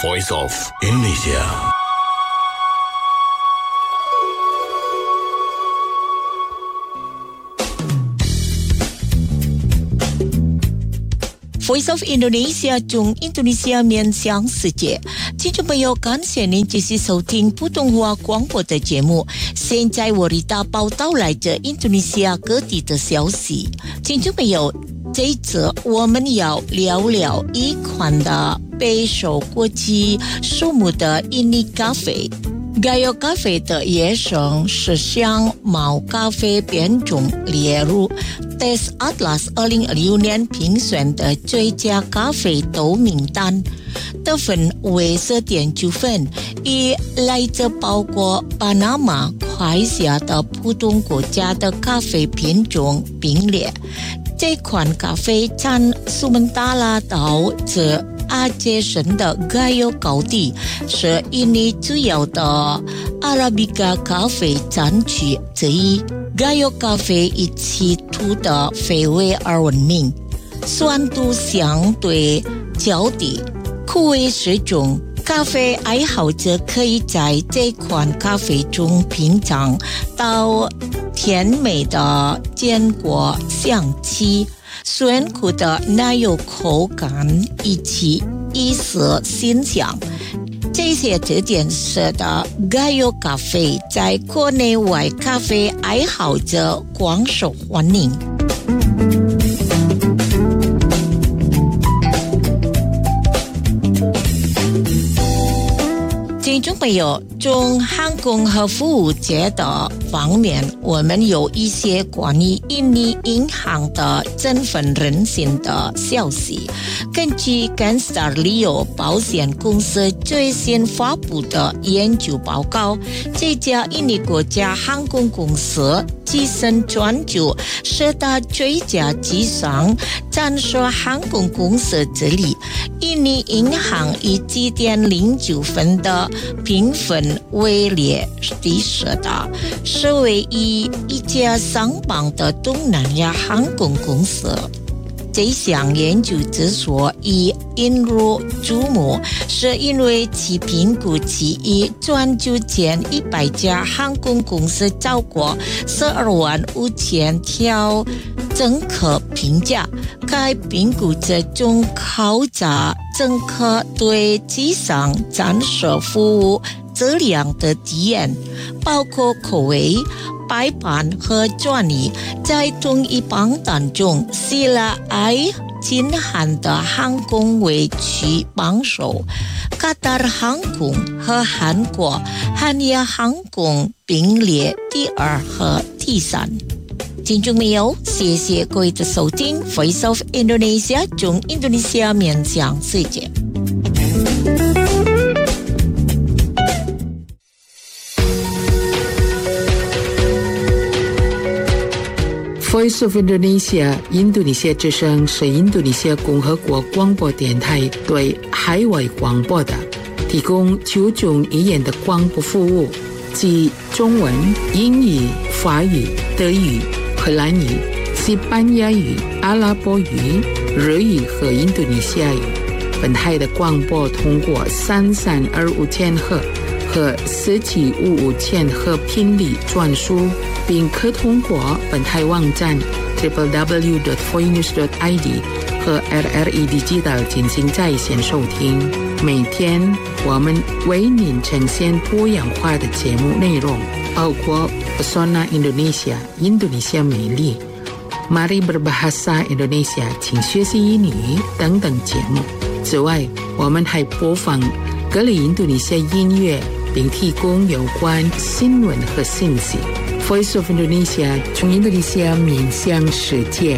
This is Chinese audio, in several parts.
Voice of Indonesia. Voice of Indonesia 中印度尼西亚面向世界，听众朋友，感谢您继续收听普通话广播的节目。现在我为大家报道来自印度尼西亚各地的消息。听众朋友，这一次我们要聊聊一款的备受国际瞩目的印尼咖啡。Gayo 咖啡的野生是香茅咖啡品种列入 Taste Atlas 2016年评选的最佳咖啡豆名单，得分为10.9分，以来自包括巴拿马、快夏的不同国家的咖啡品种并列。这款咖啡从苏门答腊岛至阿杰省的 Gayo 高地，是印尼主要的阿拉比卡咖啡产区之一。Gayo 咖啡以其土的肥味而闻名，酸度相对较低，苦味适中。咖啡爱好者可以在这款咖啡中品尝到甜美的坚果香气，酸苦的奶油口感以及意式馨香。这些特点使得 Gayo 咖啡在国内外咖啡爱好者广受欢迎。听众朋友，从航空和服务业的方面，我们有一些关于印尼银行的振奋人心的消息。根据 Canstar Leo 保险公司最新发布的研究报告，这家印尼国家航空公司跻身全球10大最佳机上暂时航空公司之里，印尼银行以7.09分的评分位列第10大，是唯一一家上榜的东南亚航空公司。这项研究之所以引入注目，是因为其评估其以全球前100家航空公司超过125000条乘客评价。该评估这中考察乘客对机上展示服务质量的体验，包括口味、排版和专利。在同一榜单中，希腊爱金汉的航空位居榜首，卡塔尔航空和韩国汉亚航空并列第2和第3。听众朋友，谢谢各位的收听 Voice of Indonesia 中印度尼西亚面向世界。 Voice of Indonesia 印度尼西亚之声是印度尼西亚共和国广播电台对海外广播的提供9种语言的广播服务，即中文、英语、法语、德语、荷兰语、西班牙语、阿拉伯语、日语和印度尼西亚语。本台的广播通过3325千赫和4755千赫频率转输，并可通过本台网站 www.voinews.id 和 RRI Digital 进行在线收听。每天我们为您呈现多样化的节目内容，包括 Pesona Indonesia 印度尼西亚美丽、Mari Berbahasa Indonesia 请学习英语等等节目。此外，我们还播放各类印度尼西亚音乐，并提供有关新闻和信息。Voice of Indonesia 从印度尼西亚面向世界。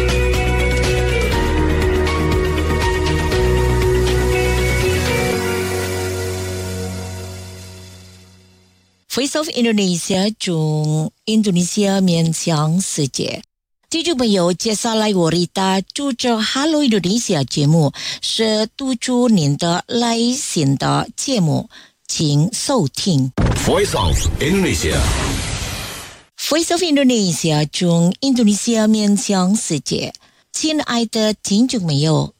Voice of Indonesia 从印度尼西亚面向世界。听众朋友，接下来我为大家主持 Hello Indonesia 节目，是读出您的来信的节目，请收听。 Voice of Indonesia. Voice of Indonesia 从印度尼西亚面向世界。亲爱的听众朋友，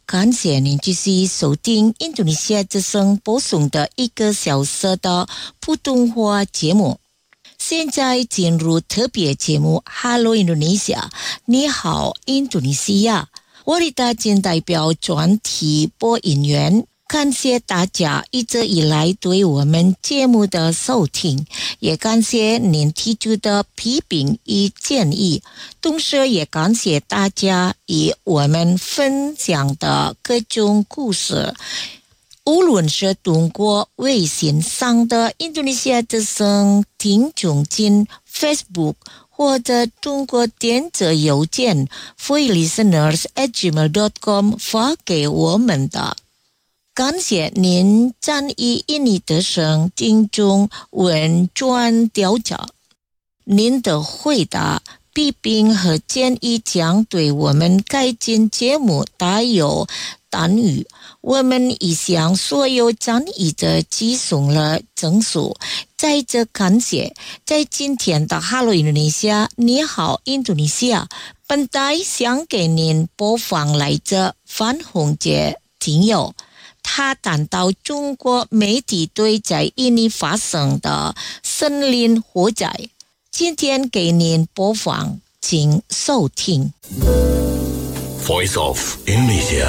感谢您继续收听印度尼西亚之声播送的1个小时的普通话节目。现在进入特别节目 Hello Indonesia， 你好印度尼西亚。我的大金代表专题播音员，感谢大家一直以来对我们节目的收听，也感谢您提出的批评与建议，同时也感谢大家与我们分享的各种故事。无论是通过微信上的印度尼西亚之声听众进 Facebook， 或者通过电子邮件 freelisteners@gmail.com 发给我们的。感谢您参与印尼之声听众问卷调查，您的回答、批评和建议将对我们改进节目大有参与。我们已向所有参与者寄送了证书，再次感谢。在今天的 Hello Indonesia， 你好印度尼西亚，本台想给您播放来自范洪杰听友，他谈到中国媒体对在印尼发生的森林火灾。今天给您播放，请收听。 Voice of Indonesia。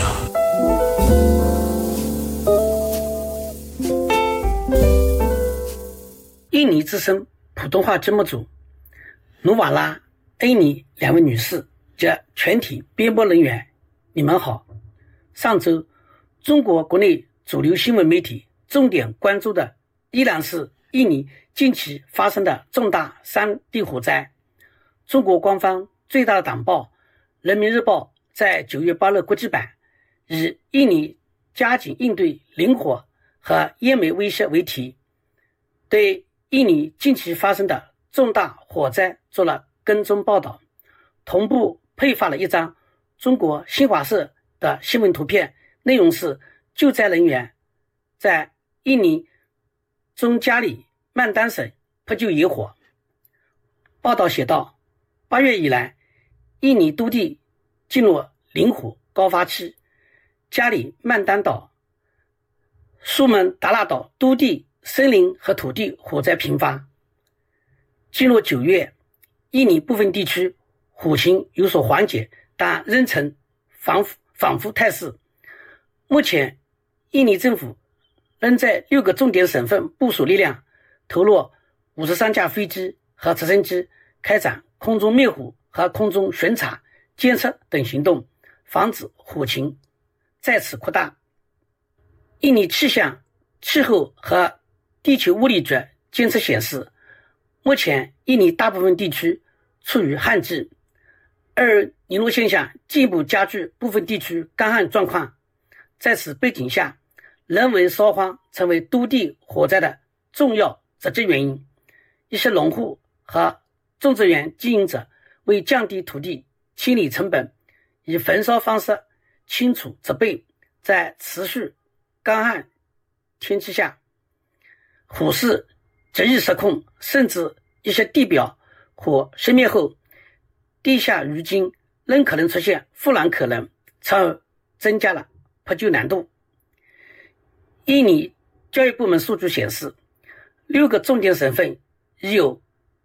印尼之声普通话节目组努瓦拉、恩妮两位女士及全体编播人员，你们好。上周，中国国内主流新闻媒体重点关注的依然是印尼近期发生的重大山地火灾。中国官方最大的党报《人民日报》在9月8日国际版以印尼加紧应对林火和烟煤威胁为题，对印尼近期发生的重大火灾做了跟踪报道，同步配发了一张中国新华社的新闻图片，内容是救灾人员在印尼中加里曼丹省扑救野火。报道写道，8月以来，印尼多地进入林火高发期，加里曼丹岛、苏门答腊岛多地森林和土地火灾频发。进入9月，印尼部分地区火情有所缓解，但仍呈反复态势。目前，印尼政府仍在6个重点省份部署力量，投入53架飞机和直升机，开展空中灭火和空中巡查、监测等行动，防止火情再次扩大。印尼气象、气候和地球物理局监测显示，目前印尼大部分地区处于旱季，而尼诺现象进一步加剧部分地区干旱状况。在此背景下，人为烧荒成为多地火灾的重要直接原因。一些农户和种植园经营者为降低土地清理成本，以焚烧方式清除植被。在持续干旱天气下，火势极易失控，甚至一些地表火熄灭后，地下余烬仍可能出现复燃可能，从而增加了扑救难度。印尼教育部门数据显示，6个重点省份已有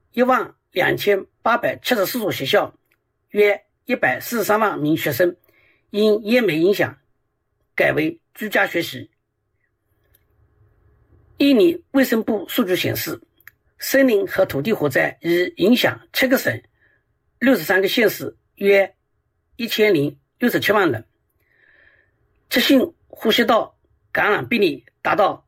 12874所学校，约143万名学生因烟煤影响改为居家学习。印尼卫生部数据显示，森林和土地火灾已影响7个省、63个县市，约1067万人。急性呼吸道感染病例达到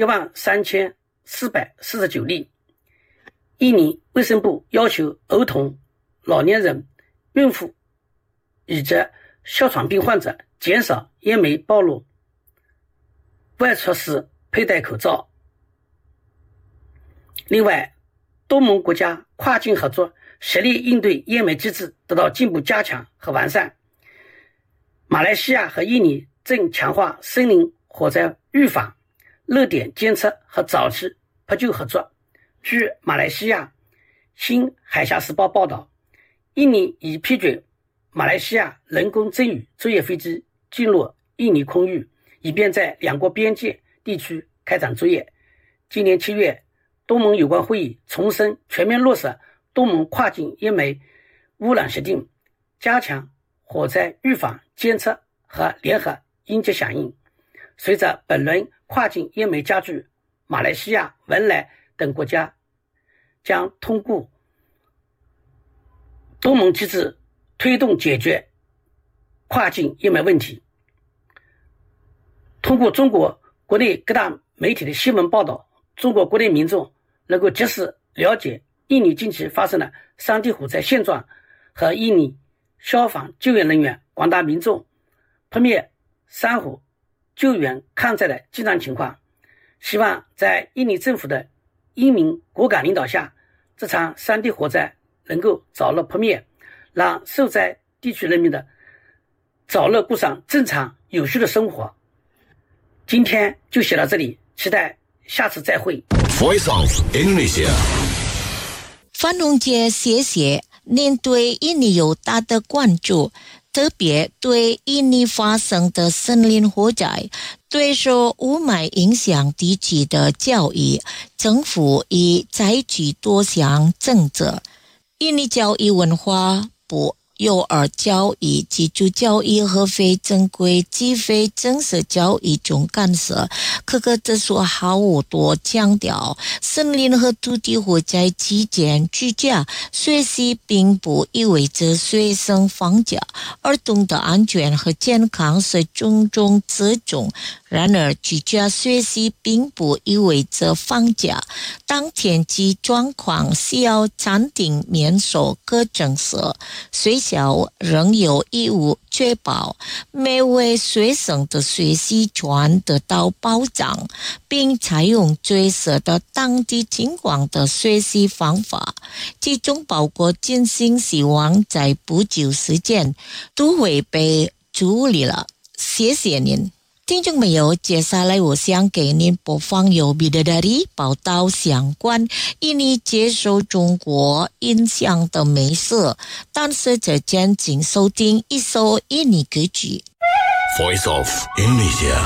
13449例。印尼卫生部要求儿童、老年人、孕妇以及哮喘病患者减少烟煤暴露，外出时佩戴口罩。另外，东盟国家跨境合作协力应对烟煤机制得到进一步加强和完善。马来西亚和印尼正强化森林火灾预防、热点监测和早期扑救合作。据马来西亚新海峡时报报道，印尼已批准马来西亚人工增雨作业飞机进入印尼空域，以便在两国边界地区开展作业。今年7月，东盟有关会议重申全面落实东盟跨境烟煤污染协定，加强火灾预防、监测和联合应急响应。随着本轮跨境烟煤加剧，马来西亚、文莱等国家将通过东盟机制推动解决跨境烟煤问题。通过中国国内各大媒体的新闻报道，中国国内民众能够及时了解印尼近期发生的山地火灾现状和印尼消防救援人员、广大民众扑灭山火、救援抗灾的进展情况。希望在印尼政府的英明果敢领导下，这场山地火灾能够早日扑灭，让受灾地区人民的早日过上正常有序的生活。今天就写到这里，期待下次再会。 Voice of Indonesia。 范荣杰，谢谢您对印尼有大的关注，特别对印尼发生的森林火灾对受雾霾影响地区的教育，政府已采取多项政策。印尼教育文化部幼儿教育、基础教育和非正规及非正式教育中干涉科科特说好多强调，森林和土地火灾期间居家学习并不意味着学生放假，儿童的安全和健康是重中之重。然而，居家学习并不意味着放假。当天气状况需要暂停面授课程时，学校仍有义务确保每位学生的学习权得到保障，并采用最适合当地情况的学习方法，其中包括进行希望在不久时间都会被处理了。谢谢您。听众朋友，接下来我想给您播放由Bidadari报道相关印尼接受中国影响的美食，但是之前请收听一首印尼歌曲。 Voice of Indonesia。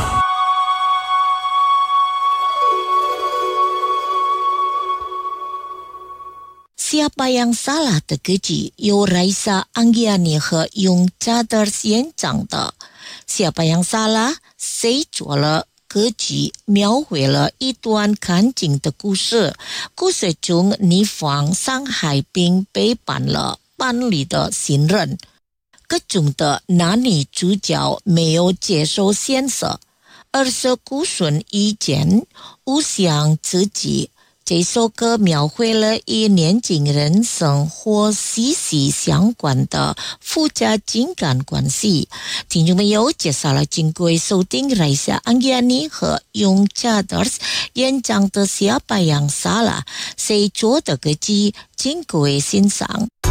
Siapa yang salah 的歌曲由 Raisa Anggiani 和 Yung Chaders 演唱的。Siapa yang salah 谁做了歌曲描绘了一段看景的故事，故事中女方伤害并背叛了伴侣的信任，各中的男女主角没有接受现实，而是顾顺意见，互相刺激。这首歌描绘了与年轻人生活息息相关的复杂情感关系。听众朋友，接下来经过收听 Raisa Anggiani 和 Yung Chaders 演唱的 Siapa yang salah 谁做的歌曲，经过欣赏。